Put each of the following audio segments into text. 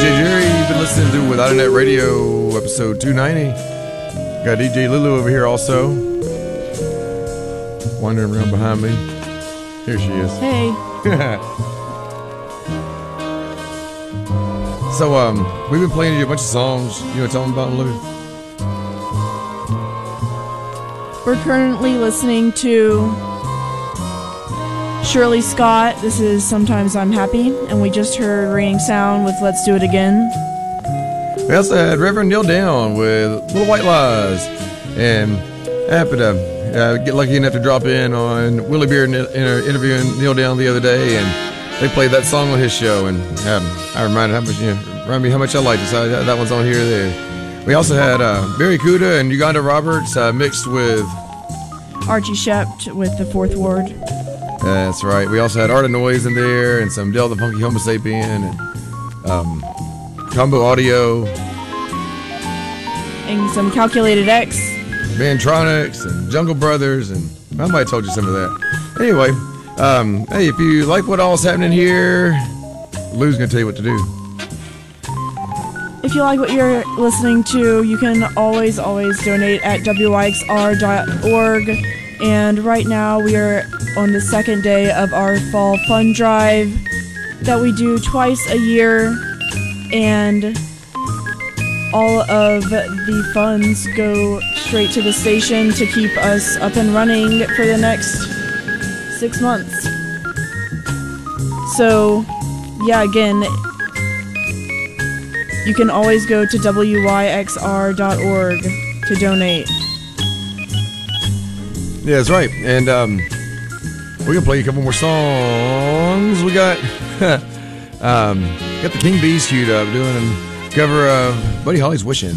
DJ Jerry. You've been listening to Without a Net Radio, episode 290. Got DJ Lulu over here also, wandering around behind me. Here she is. Hey. So, we've been playing you a bunch of songs. You want to tell them about them, Lulu? We're currently listening to Shirley Scott. This is Sometimes I'm Happy. And we just heard Raining Sound with Let's Do It Again. We also had Reverend Neil Down with Little White Lies. And I happened to get lucky enough to drop in on Willie Beard interviewing Neil Down the other day. And they played that song on his show. And I reminded me how much I liked it. So that one's on here there. We also had Barry Kuda and Uganda Roberts mixed with Archie Shept with the Fourth Ward. That's right. We also had Art of Noise in there and some Del the Funky Homo Sapien and Combo Audio. And some Calculated X. Vantronics and Jungle Brothers, and I might have told you some of that. Anyway, hey, if you like what all's happening here, Lou's going to tell you what to do. If you like what you're listening to, you can always donate at wyxr.org. And right now we are on the second day of our fall fund drive that we do twice a year. And all of the funds go straight to the station to keep us up and running for the next 6 months. So, yeah, again, you can always go to wyxr.org to donate. Yeah, that's right. And we're going to play a couple more songs. We got the King Bees queued up doing a cover of Buddy Holly's Wishing.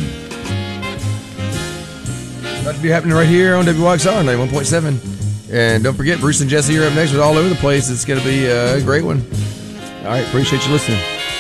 About to be happening right here on WYXR 91.7. And don't forget, Bruce and Jesse are up next with All Over the Place. It's going to be a great one. All right, appreciate you listening.